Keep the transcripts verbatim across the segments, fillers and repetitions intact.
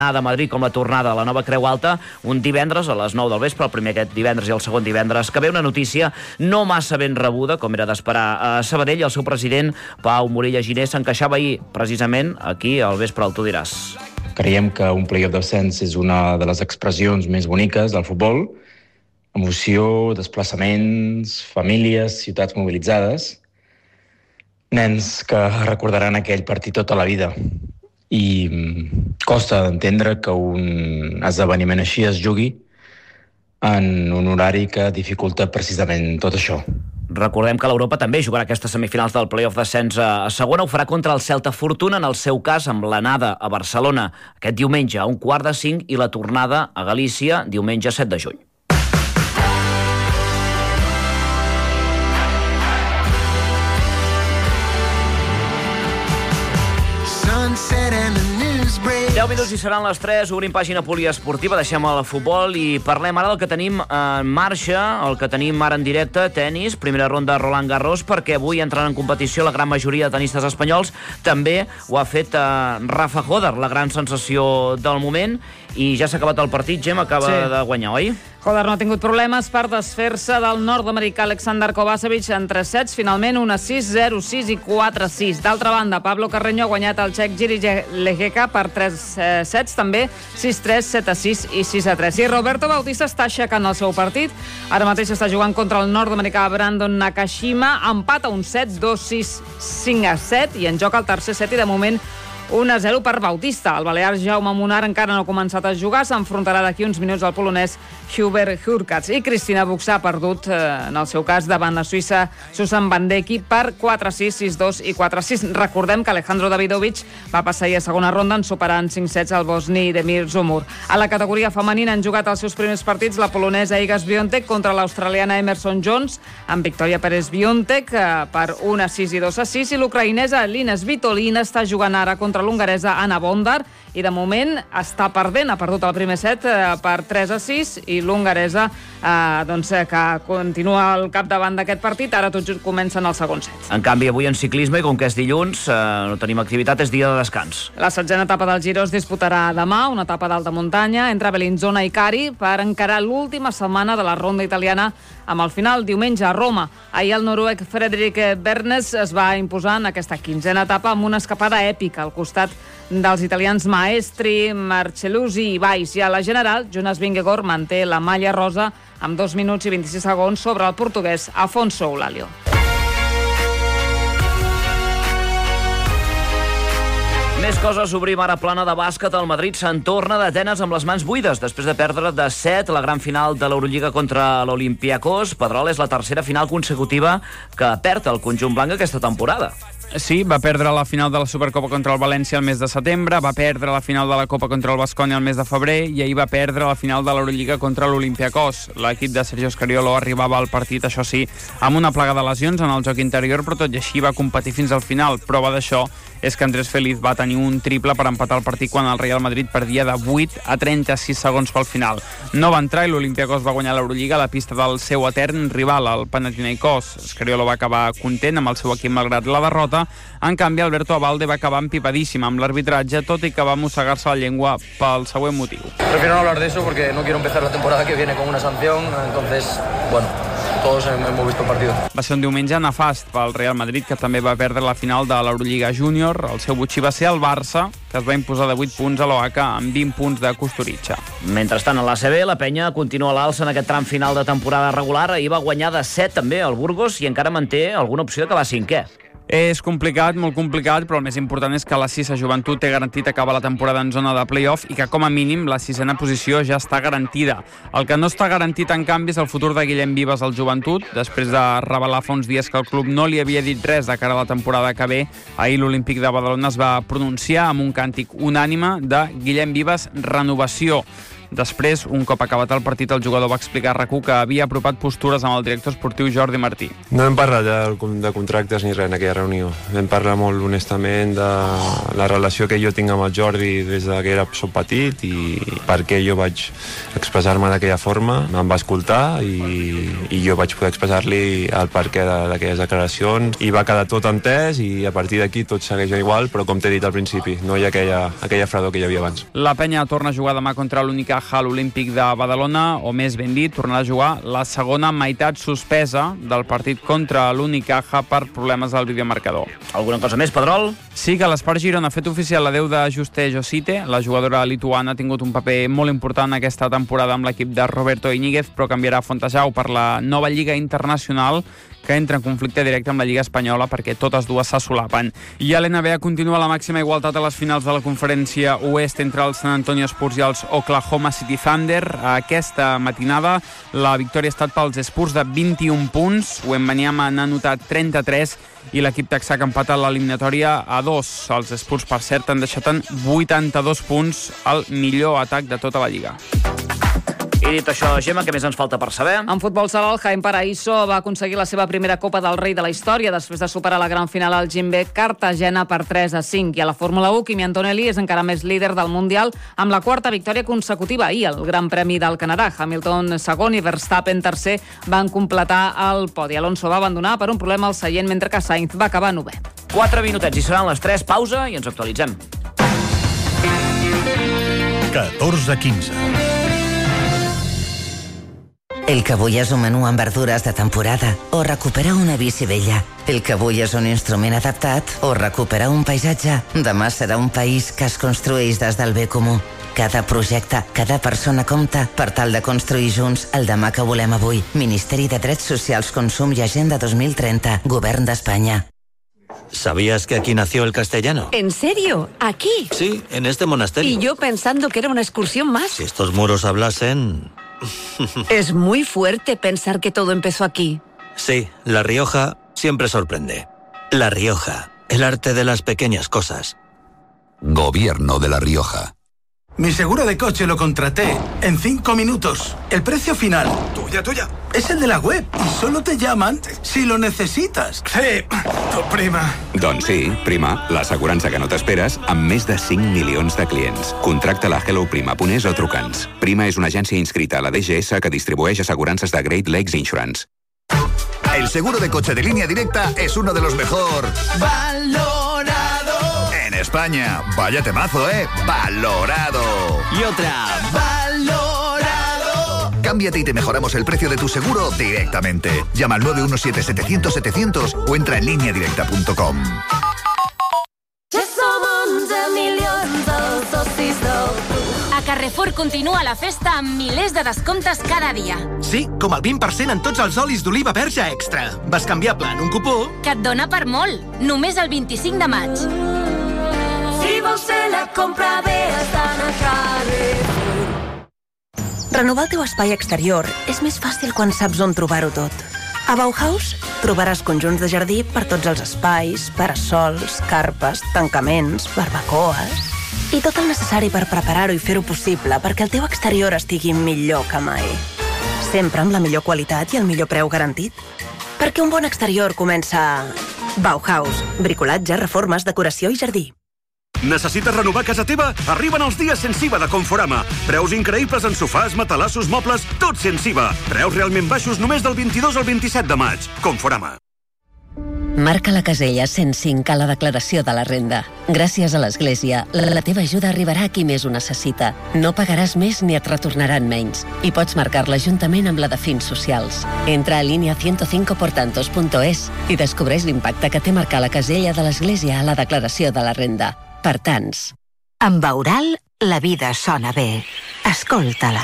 de Madrid com la tornada a la nova Creu Alta, un divendres a les nou del vespre, el primer aquest divendres i el segon divendres, que ve una notícia no massa ben rebuda, com era d'esperar. A Sabadell, el seu president, Pau Morella Giner, s'encaixava ahir, precisament, aquí al vespre al Tu diràs. Creiem que un play-off d'ascens és una de les expressions més boniques del futbol. Emoció, desplaçaments, famílies, ciutats mobilitzades. Nens que recordaran aquell partit tota la vida. I costa d'entendre que un esdeveniment així es jugui en un horari que dificulta precisament tot això. Recordem que l'Europa també jugarà aquestes semifinals del play-off d'ascens a segona. Ho farà contra el Celta Fortuna, en el seu cas amb l'anada a Barcelona aquest diumenge a un quart de cinc i la tornada a Galícia diumenge set de juny. deu minuts i seran les tres, obrim pàgina poliesportiva, deixem el futbol i parlem ara del que tenim en marxa, el que tenim ara en directe, tenis, primera ronda Roland Garros, perquè avui entren en competició la gran majoria de tenistes espanyols, també ho ha fet eh, Rafa Joder, la gran sensació del moment, i ja s'ha acabat el partit, Gem, acaba sí. de guanyar, oi? Joder no ha tingut problemes per desfer-se del nord-americà Alexander Kovacevic en tres sets, finalment un a sis, zero a sis i quatre a sis. D'altra banda, Pablo Carreño ha guanyat el txec Jiří Lehecka per tres sets, també sis a tres, set a sis i sis a tres. I Roberto Bautista està aixecant el seu partit. Ara mateix està jugant contra el nord-americà Brandon Nakashima. Empat a un set, dos a sis, cinc a set, i en joc el tercer set i de moment un a zero per Bautista. El balear Jaume Munar encara no ha començat a jugar, s'enfrontarà d'aquí uns minuts al polonès Hubert Hurkacz. I Cristina Buxà ha perdut, eh, en el seu cas, davant la suïssa Susan Bandecki per quatre a sis, sis a dos i quatre a sis. Recordem que Alejandro Davidovich va passar ahir a segona ronda en superar en cinc sets el bosni Demir Zumur. A la categoria femenina han jugat els seus primers partits la polonesa Iga Swiatek contra l'australiana Emerson Jones, amb victòria per Swiatek eh, per un a sis i dos a sis, i l'ucraïnesa Lina Svitolina està jugant ara contra l'hongaresa Anna Bondar, i de moment està perdent, ha perdut el primer set eh, per tres a sis, i l'hongaresa eh, doncs, eh, que continua al capdavant d'aquest partit. Ara tots comencen el segon set. En canvi, avui en ciclisme, i com que és dilluns, eh, no tenim activitat, és dia de descans. La setzena etapa del Giro es disputarà demà, una etapa d'alta muntanya entre Bellinzona i Cari, per encarar l'última setmana de la ronda italiana amb el final diumenge a Roma. Ahir el noruec Fredrik Bernes es va imposar en aquesta quinzena etapa amb una escapada èpica al costat dels italians Maestri, Marcellusi i Valls. I a la general, Jonas Vingegaard manté la malla rosa amb dos minuts i vint-i-sis segons sobre el portuguès Afonso Eulalio. Més coses, obrim ara plana de bàsquet. El Madrid se'n torna d'Atenes amb les mans buides, després de perdre de set la gran final de l'Eurolliga contra l'Olympiacos. Pedrol, és la tercera final consecutiva que perd el conjunt blanc aquesta temporada. Sí, va perdre la final de la Supercopa contra el València el mes de setembre, va perdre la final de la Copa contra el Baskonia el mes de febrer i ahir va perdre la final de l'Eurolliga contra l'Olympiacos. L'equip de Sergio Scariolo arribava al partit, això sí, amb una plaga de lesions en el joc interior, però tot i així va competir fins al final. Prova d'això és que Andrés Feliz va tenir un triple per empatar el partit quan el Real Madrid perdia de vuit a trenta-sis segons pel final. No va entrar i l'Olympiacos va guanyar l'Eurolliga a la pista del seu etern rival, el Panathinaikos. Scariolo va acabar content amb el seu equip malgrat la derrota. En canvi, Alberto Abalde va acabar empipadíssim amb l'arbitratge, tot i que va mossegar-se la llengua pel següent motiu. Prefiero no hablar de eso porque no quiero empezar la temporada que viene con una sanción, entonces, bueno, todos hemos visto el partido. Va ser un diumenge nefast pel Real Madrid, que també va perdre la final de l'Eurolliga Júnior. El seu botxí va ser el Barça, que es va imposar de vuit punts a l'Oaca amb vint punts de Kusturica. Mentrestant, a l'A C B, la penya continua a l'alça en aquest tram final de temporada regular. Ahir va guanyar de set també el Burgos i encara manté alguna opció de que va cinquè. És complicat, molt complicat, però el més important és que la Sisa Joventut té garantit acabar la temporada en zona de play-off i que, com a mínim, la sisena posició ja està garantida. El que no està garantit, en canvi, és el futur de Guillem Vives al Joventut. Després de revelar fa uns dies que el club no li havia dit res de cara a la temporada que ve, ahir l'Olímpic de Badalona es va pronunciar amb un càntic unànime de Guillem Vives renovació. Després, un cop acabat el partit, el jugador va explicar a RAC u que havia apropat postures amb el director esportiu Jordi Martí. No vam parlar de, de contractes ni res en aquella reunió. Vam parlar molt honestament de la relació que jo tinc amb el Jordi des que era soc petit i per què jo vaig expressar-me d'aquella forma. Em va escoltar i, i jo vaig poder expressar-li el perquè d'aquelles declaracions i va quedar tot entès i a partir d'aquí tot segueix igual, però com t'he dit al principi, no hi ha aquella, aquella fredor que hi havia abans. La penya torna a jugar demà contra l'Unicaja a l'Olímpic de Badalona, o més ben dit, tornarà a jugar la segona meitat suspesa del partit contra l'Unicaja per problemes del videomarcador. Alguna cosa més, Pedrol? Sí que l'Esport Girona ha fet oficial l'adeu de Juste Josite. La jugadora lituana ha tingut un paper molt important aquesta temporada amb l'equip de Roberto Iñiguez, però canviarà a Fontejau per la nova Lliga Internacional, que entra en conflicte directe amb la Lliga Espanyola perquè totes dues se solapen. I a l'N B A continua la màxima igualtat a les finals de la conferència oest entre els San Antonio Spurs i els Oklahoma City Thunder. Aquesta matinada la victòria ha estat pels Spurs de vint-i-un punts. Wembanyama n'ha anotat trenta-tres i l'equip texà que empata l'eliminatòria a dos. Els Spurs, per cert, han deixat en vuitanta-dos punts, el millor atac de tota la Lliga. I dit això, Gemma, què més ens falta per saber? En futbol sala, el Jaén Paraíso va aconseguir la seva primera Copa del Rei de la història després de superar la gran final al Jimbe Cartagena per tres a cinc. I a la Fórmula u, Kimi Antonelli és encara més líder del Mundial amb la quarta victòria consecutiva i el Gran Premi del Canadà. Hamilton segon i Verstappen tercer van completar el podi. Alonso va abandonar per un problema al seient, mentre que Sainz va acabar novè. Quatre minutets i seran les tres, pausa i ens actualitzem. catorze quinze. El que vull és un menú amb verdures de temporada o recuperar una bici vella. El que vull és un instrument adaptat o recuperar un paisatge. Demà serà un país que es construeix des del bé comú. Cada projecte, cada persona compta per tal de construir junts el demà que volem avui. Ministeri de Drets Socials, Consum i Agenda dos mil trenta. Govern d'Espanya. ¿Sabías que aquí nació el castellano? ¿En serio? ¿Aquí? Sí, en este monasterio. Y yo pensando que era una excursión más. Si estos muros hablasen... Es muy fuerte pensar que todo empezó aquí. Sí, La Rioja siempre sorprende. La Rioja, el arte de las pequeñas cosas. Gobierno de La Rioja. Mi seguro de coche lo contraté en cinco minutos. El precio final, tuya, tuya, es el de la web y solo te llaman si lo necessites. Sí, tu prima. Doncs sí, Prima, l'assegurança que no t'esperes amb més de cinc milions de clients. Contracta-la a hello prima punt es o truca'ns. Prima és una agència inscrita a la D G S que distribueix assegurances de Great Lakes Insurance. El seguro de coche de Línea Directa es uno de los mejor valorado en España. Vaya temazo, ¿eh? Valorado. Y otra. Valorado. Cámbiate y te mejoramos el precio de tu seguro directamente. Llama al nueve uno siete, setecientos, setecientos o entra en línea directa punto com. A Carrefour continua la festa amb milers de descomptes cada dia. Sí, com el vint per cent en tots els olis d'oliva verge extra. Bascanviable en un cupó que et dona per molt. Només el vint-i-cinc de maig. Si vols fer la compra bé, estan a Carrefour. Renovar el teu espai exterior és més fàcil quan saps on trobar-ho tot. A Bauhaus trobaràs conjunts de jardí per tots els espais, parasols, carpes, tancaments, barbacoes i tot el necessari per preparar-ho i fer-ho possible perquè el teu exterior estigui millor que mai. Sempre amb la millor qualitat i el millor preu garantit. Perquè un bon exterior comença... Bauhaus. Bricolatge, reformes, decoració i jardí. Necessites renovar casa teva? Arriben els dies sense I V A de Conforama. Preus increïbles en sofàs, matalassos, mobles, tot sense I V A. Preus realment baixos només del vint-i-dos al vint-i-set de maig. Conforama. Marca la casella cent cinc a la declaració de la renda. Gràcies a l'Església, la teva ajuda arribarà a qui més ho necessita. No pagaràs més ni et retornaran menys. I pots marcar-la juntament amb la de fins socials. Entra a línia ciento cinco por tantos punto es i descobreix l'impacte que té marcar la casella de l'Església a la declaració de la renda. Per tants. Amb Aural, la vida sona bé. Escolta-la.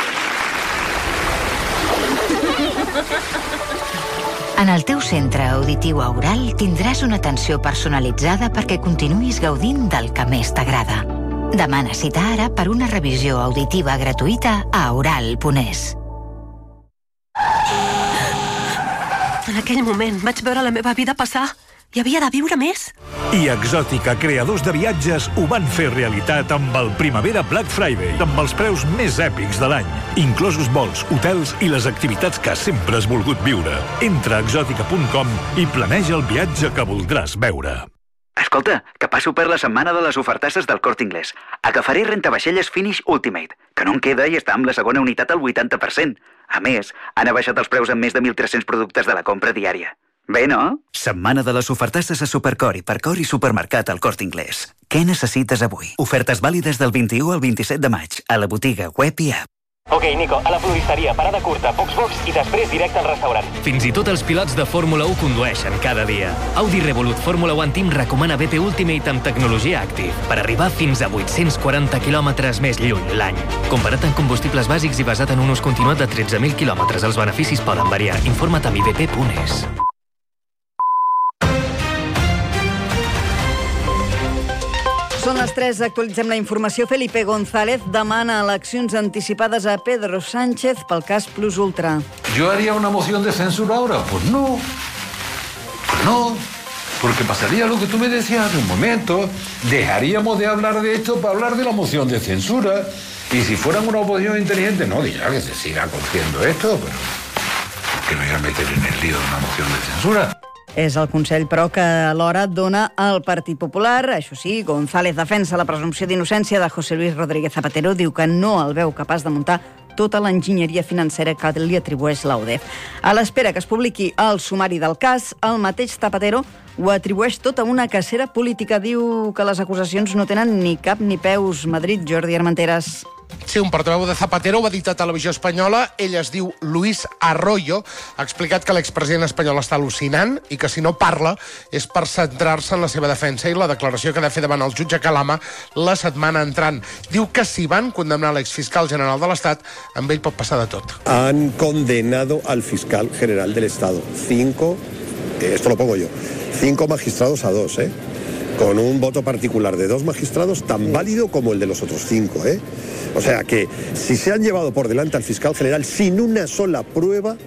En el teu centre auditiu Aural tindràs una atenció personalitzada perquè continuïs gaudint del que més t'agrada. Demana cita ara per una revisió auditiva gratuïta a aural punt es. En aquell moment vaig veure la meva vida passar. Hi havia de viure més. I Exòtica, creadors de viatges, ho van fer realitat amb el Primavera Black Friday, amb els preus més èpics de l'any, inclosos vols, hotels i les activitats que sempre has volgut viure. Entra a exòtica punt com i planeja el viatge que voldràs veure. Escolta, que passo per la setmana de les ofertasses del Corte Inglés. Agafaré rentavaixelles Finish Ultimate, que no en queda i està amb la segona unitat al vuitanta per cent. A més, han abaixat els preus en més de mil tres-cents productes de la compra diària. Bé, no? Setmana de les ofertasses a Supercor, Hipercor i Supermercat al Corte Inglés. Què necessites avui? Ofertes vàlides del vint-i-u al vint-i-set de maig, a la botiga web i app. Ok, Nico, a la floristeria, parada curta, box-box i després directe al restaurant. Fins i tot els pilots de Fórmula u condueixen cada dia. Audi Revolut Fórmula One Team recomana B P Ultimate amb tecnologia Active per arribar fins a vuit-cents quaranta quilòmetres més lluny l'any. Comparat amb combustibles bàsics i basat en un ús continuat de tretze mil quilòmetres, els beneficis poden variar. Informa't a i b p punt es. Són les tres, actualitzem la informació. Felipe González demana eleccions anticipades a Pedro Sánchez pel cas Plus Ultra. ¿Yo haría una moción de censura ahora? Pues no. Pues no. Porque pasaría lo que tú me decías hace un momento. Dejaríamos de hablar de esto para hablar de la moción de censura. Y si fueran una oposición inteligente, no, dirá que se siga cogiendo esto, pero ¿por qué no ir a meter en el lío de una moción de censura? És el Consell, però, que alhora dona al Partit Popular. Això sí, González defensa la presumpció d'innocència de José Luis Rodríguez Zapatero. Diu que no el veu capaç de muntar tota l'enginyeria financera que li atribueix l'A U D E F. A l'espera que es publiqui el sumari del cas, el mateix Zapatero ho atribueix tot a una cacera política. Diu que les acusacions no tenen ni cap ni peus. Madrid, Jordi Armenteres. Sí, un portaveu de Zapatero ho ha dit a Televisió Espanyola. Ell es diu Luis Arroyo. Ha explicat que l'expresident espanyol està al·lucinant i que si no parla és per centrar-se en la seva defensa i la declaració que ha de fer davant el jutge Calama la setmana entrant. Diu que si van condemnar l'exfiscal general de l'Estat, amb ell pot passar de tot. Han condenado al fiscal general del Estado. Cinco, esto lo pongo yo, cinco magistrados a dos, ¿eh? Con un voto particular de dos magistrados tan válido como el de los otros cinco, ¿eh? O sea que si se han llevado por delante al fiscal general sin una sola prueba,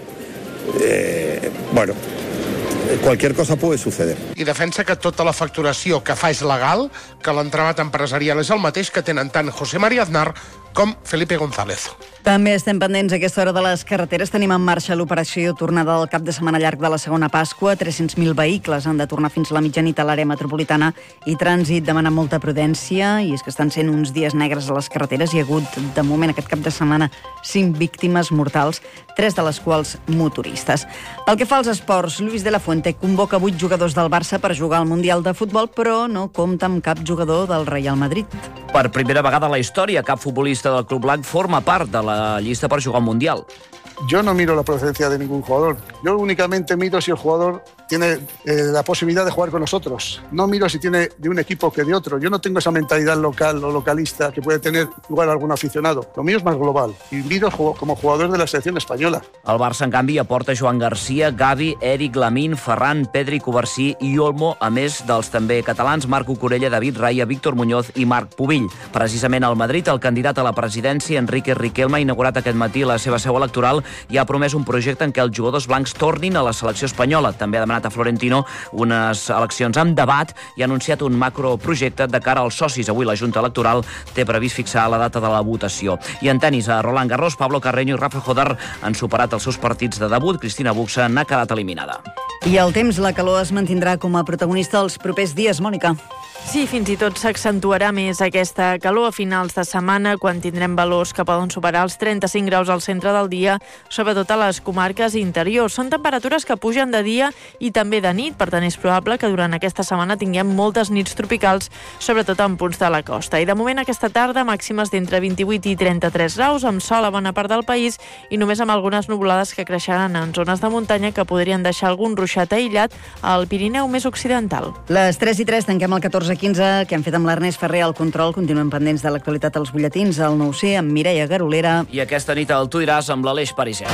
eh, bueno, cualquier cosa puede suceder. I defensa que tota la facturació que fa és legal, que l'entramat empresarial és el mateix que tenen tant José María Aznar com Felipe González. També estem pendents a aquesta hora de les carreteres. Tenim en marxa l'operació tornada del cap de setmana llarg de la segona Pasqua. tres-cents mil vehicles han de tornar fins a la mitjanit a l'àrea metropolitana i Trànsit demana molta prudència, i és que estan sent uns dies negres a les carreteres. Hi ha hagut, de moment, aquest cap de setmana, cinc víctimes mortals, tres de les quals motoristes. Pel que fa als esports, Luis de la Fuente convoca vuit jugadors del Barça per jugar al Mundial de Futbol, però no compta amb cap jugador del Real Madrid. Per primera vegada a la història, cap futbolista del Club Blanc forma part de la llista per jugar al Mundial. Yo no miro la procedencia de ningún jugador. Yo únicamente miro si el jugador tiene eh, la posibilidad de jugar con nosotros. No miro si tiene de un equipo que de otro. Yo no tengo esa mentalidad local o localista que puede tener lugar algún aficionado. Lo mío es más global. Y miro como jugador de la selección española. El Barça, en canvi, aporta Joan Garcia, Gavi, Eric Lamín, Ferran, Pedri, Covarsí i Olmo, a més dels també catalans Marco Corella, David Raya, Víctor Muñoz i Marc Pubill. Precisament al Madrid, el candidat a la presidència, Enrique Riquelme, ha inaugurat aquest matí la seva seu electoral i ha promès un projecte en què els jugadors blancs tornin a la selecció espanyola. També ha demanat a Florentino unes eleccions amb debat i ha anunciat un macroprojecte de cara als socis. Avui la Junta Electoral té previst fixar la data de la votació. I en tenis, a Roland Garros, Pablo Carreño i Rafa Jodar han superat els seus partits de debut. Cristina Buxa n'ha quedat eliminada. I el temps, la calor es mantindrà com a protagonista els propers dies, Mònica. Sí, fins i tot s'accentuarà més aquesta calor a finals de setmana, quan tindrem valors que poden superar els trenta-cinc graus al centre del dia, sobretot a les comarques interiors. Són temperatures que pugen de dia i també de nit, per tant és probable que durant aquesta setmana tinguem moltes nits tropicals, sobretot en punts de la costa. I de moment aquesta tarda màximes d'entre vint-i-vuit i trenta-tres graus, amb sol a bona part del país i només amb algunes nuvolades que creixeran en zones de muntanya que podrien deixar algun ruixat aïllat al Pirineu més occidental. Les tres i tres tanquem el catorze quinze que hem fet amb l'Ernest Ferrer al control. Continuem pendents de l'actualitat als butlletins, al nou ce amb Mireia Garolera. I aquesta nit el Tu diràs amb l'Aleix Pariser.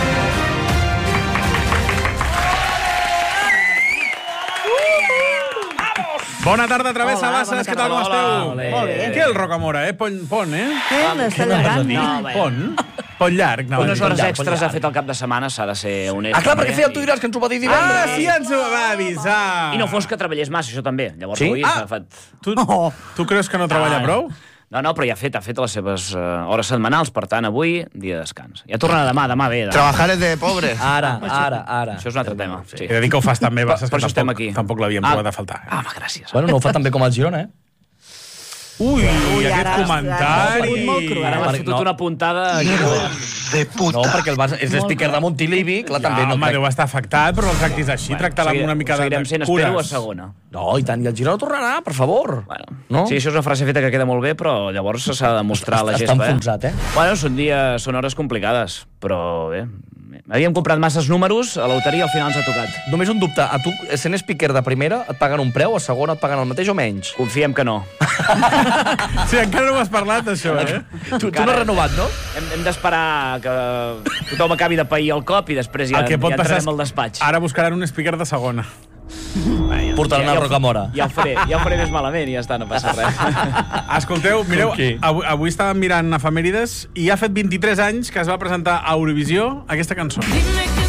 Bona tarda, Travessa Hola, Bassas, bona què tal, com tarda. esteu? Hola, molt bé. Què el Rocamora, eh? Pon, pon eh? Eh, l'està llegant. Pon. Pont llarg. No, Unes hores llarg, extres ha fet el cap de setmana, s'ha de ser honest. Ah, clar, perquè feia, tu diràs que ens ho va dir divendres. Ah, sí, ens ho va avisar. I no fos que treballés massa, això també. Llavors Sí? avui Ah. s'ha fet... Tu, tu creus que no treballa Ah, prou? No, no, però ja ha fet, ha fet les seves uh, hores setmanals, per tant, avui, dia de descans. Ja tornarà demà, demà ve. Demà. Trabajar es de pobre. Ara, ara, ara. Això és un altre tema. Sí. He de dir que ho fas tan bé, Barça, Per que això estem tampoc, aquí. tampoc l'havíem Ah. trobat a faltar. Ah, home, gràcies. Bueno, no ho fa tan bé com el Girona, eh? Ui, Ui, aquest ara- comentari... Ara m'has fotut No. una puntada... De puta. No, perquè el Barça és speaker de Montilivi, clar, també Ja, no home, crec. deu estar afectat, però no el tractis així, Bueno, tracta-la amb seguirem- una mica de, seguirem de sent, cures. espero, a segona. No, i tant, i el Girona tornarà, per favor. Bueno, no? Sí, això és una frase feta que queda molt bé, però llavors s'ha de demostrar la Està gespa. enfonsat, eh? Bueno, són dies, són hores complicades, però bé. Havíem comprat masses números, a la loteria al final ens ha tocat. Només un dubte, a tu, sent speaker de primera, et paguen un preu, a segona et paguen el mateix o menys? Confiem que no. Sí, encara no ho has parlat, això, eh? Tu, tu no has renovat, no? Hem, hem d'esperar que tothom acabi de pair el cop i després ja, El que pot ja passar entrarem és al despatx. Ara buscaran un speaker de segona. Portaran ja, a ja ho- Rocamora. Ja ho faré, ja ho faré més malament i ja està, no passa res. Escolteu, mireu, Com qui? avui, avui estàvem mirant efemèrides i ha fet vint-i-tres anys que es va presentar a Eurovisió aquesta cançó. Dime